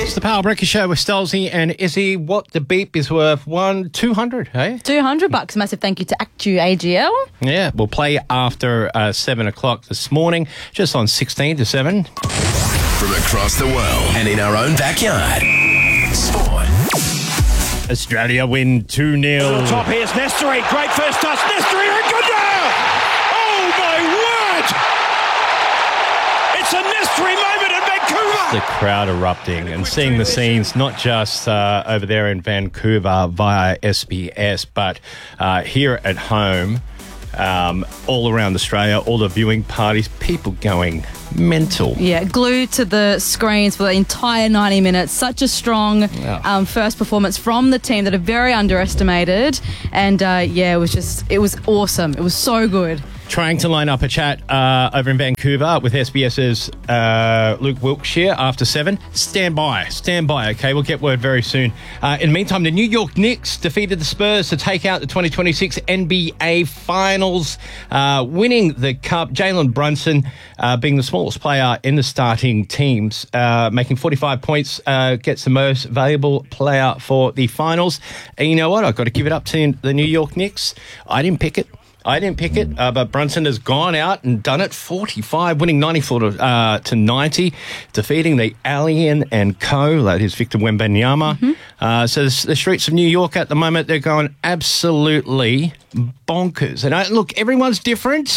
It's the Power Breakfast Show with Stolzy and Izzy. What the beep is worth? $200, hey? $200. Massive thank you to ActuAGL. Yeah, we'll play after 7 o'clock this morning, just on 16 to 7. From across the world and in our own backyard. Sport. Australia win 2-0. Top here's Nestory. Great first touch. Nestory and good now. Oh my word! It's a Nestory moment in Vancouver. The crowd erupting and seeing the scenes, not just over there in Vancouver via SBS, but here at home, all around Australia, all the viewing parties, people going mental. Yeah, glued to the screens for the entire 90 minutes. Such a strong first performance from the team that are very underestimated. And it was awesome. It was so good. Trying to line up a chat over in Vancouver with SBS's Luke Wilkshire after 7. Stand by, okay? We'll get word very soon. In the meantime, the New York Knicks defeated the Spurs to take out the 2026 NBA Finals, winning the Cup. Jalen Brunson being the smallest player in the starting teams, making 45 points, gets the most valuable player for the Finals. And you know what? I've got to give it up to the New York Knicks. I didn't pick it, but Brunson has gone out and done it. 45, winning 94 to 90, defeating the Alien and Co. That is Victor Wembanyama. Mm-hmm. So the streets of New York at the moment, they're going absolutely bonkers. And look, everyone's different.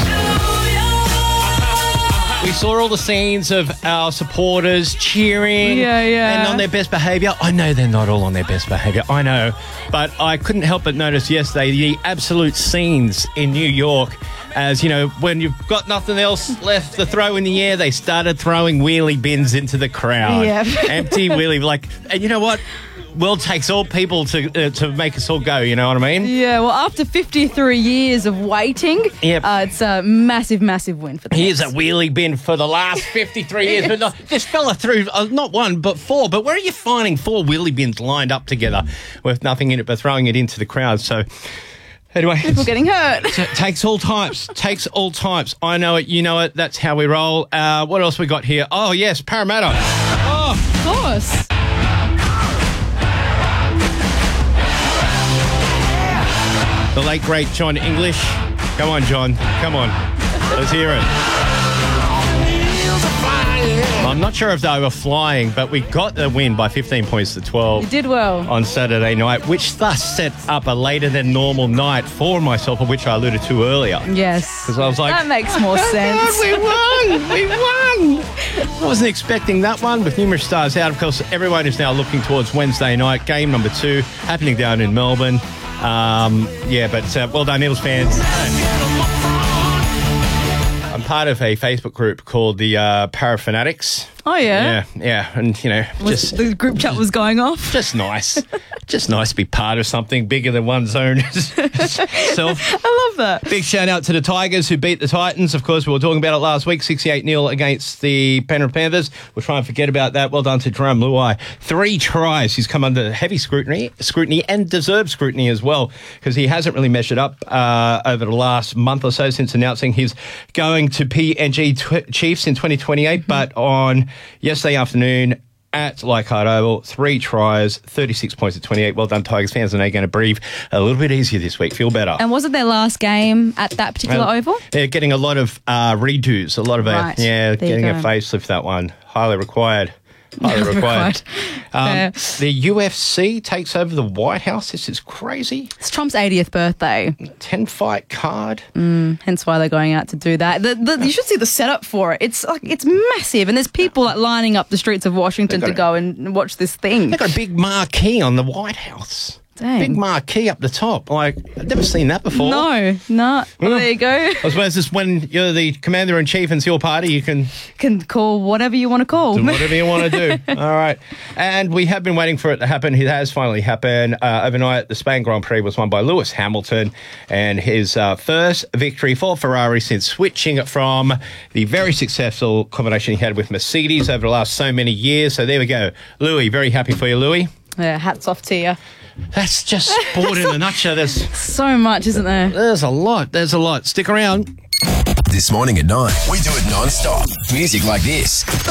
We saw all the scenes of our supporters cheering and on their best behaviour. I know they're not all on their best behaviour, I know. But I couldn't help but notice yesterday the absolute scenes in New York as, you know, when you've got nothing else left to throw in the air, they started throwing wheelie bins into the crowd. Yep. Empty wheelie, and you know what? World takes all people to make us all go, you know what I mean? Yeah, well, after 53 years of waiting, it's a massive, massive win for the Here's Knicks. a wheelie bin for the last 53 years. But no, this fella threw not one, but 4. But where are you finding 4 wheelie bins lined up together with nothing in it but throwing it into the crowd? So anyway, People getting hurt. takes all types. I know it, you know it. That's how we roll. What else we got here? Oh, yes, Parramatta. Oh, Of course. the late, great John English. Come on, John. Come on. Let's hear it. I'm not sure if they were flying, but we got the win by 15 points to 12. You did well. On Saturday night, which thus set up a later than normal night for myself, of which I alluded to earlier. Yes. Because I was like, that makes more sense. we won! I wasn't expecting that one with numerous stars out. Of course, everyone is now looking towards Wednesday night, game number 2, happening down in Melbourne. But well done, Eels fans. I'm part of a Facebook group called the Parafanatics. Oh, yeah? Yeah. And, you know, The group chat was going off. just nice. Just nice to be part of something bigger than one's own self. I love that. Big shout out to the Tigers who beat the Titans. Of course, we were talking about it last week, 68-0 against the Penrith Panthers. We'll try and forget about that. Well done to Jerome Luai. 3 tries. He's come under heavy scrutiny and deserved scrutiny as well, because he hasn't really measured up over the last month or so since announcing he's going to PNG Chiefs in 2028. But on yesterday afternoon at Leichhardt Oval, 3 tries, 36 points at 28. Well done, Tigers fans. And they're going to breathe a little bit easier this week. Feel better. And was it their last game at that particular oval? They're getting a lot of redos, a lot of getting a facelift, that one. Highly required. Highly required. The UFC takes over the White House. This is crazy. It's Trump's 80th birthday. 10-fight card. Hence why they're going out to do that. You should see the setup for it. It's massive, and there's people lining up the streets of Washington to go and watch this thing. They've got a big marquee on the White House. Dang. Big marquee up the top. Like, I've never seen that before. No. Well, there you go. I suppose it's when you're the commander-in-chief and it's your party, you can call whatever you want to call. do whatever you want to do. All right. And we have been waiting for it to happen. It has finally happened. Overnight, the Spain Grand Prix was won by Lewis Hamilton, and his first victory for Ferrari since switching from the very successful combination he had with Mercedes over the last so many years. So there we go. Louis, very happy for you, Louis. Yeah, hats off to you. That's just sport in a nutshell. There's so much, isn't there? There's a lot. Stick around. This morning at 9, we do it non-stop. Music like this.